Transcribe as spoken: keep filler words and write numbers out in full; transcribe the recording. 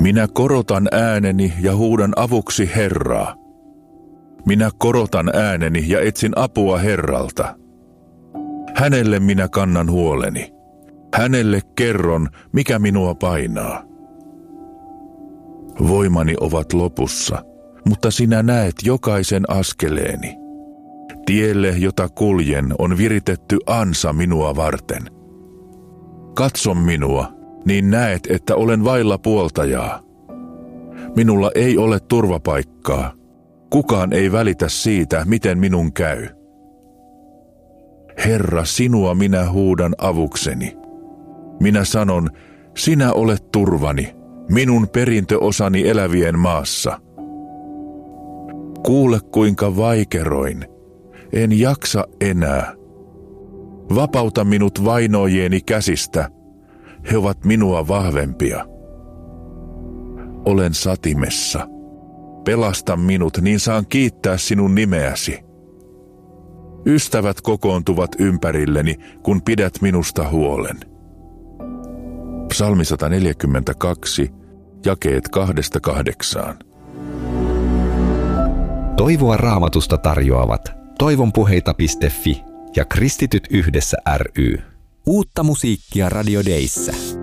Minä korotan ääneni ja huudan avuksi Herraa. Minä korotan ääneni ja etsin apua Herralta. Hänelle minä kannan huoleni. Hänelle kerron, mikä minua painaa. Voimani ovat lopussa, mutta sinä näet jokaisen askeleeni. Tielle, jota kuljen, on viritetty ansa minua varten. Katso minua, niin näet, että olen vailla puoltajaa. Minulla ei ole turvapaikkaa. Kukaan ei välitä siitä, miten minun käy. Herra, sinua minä huudan avukseni. Minä sanon, sinä olet turvani, minun perintöosani elävien maassa. Kuule, kuinka vaikeroin. En jaksa enää. Vapauta minut vainojieni käsistä. He ovat minua vahvempia. Olen satimessa. Pelasta minut, niin saan kiittää sinun nimeäsi. Ystävät kokoontuvat ympärilleni, kun pidät minusta huolen. Psalmi sata neljäkymmentäkaksi, jakeet kahdesta kahdeksaan. Toivoa Raamatusta tarjoavat toivonpuheita piste fi ja Kristityt yhdessä ry. Uutta musiikkia Radio Dayssä.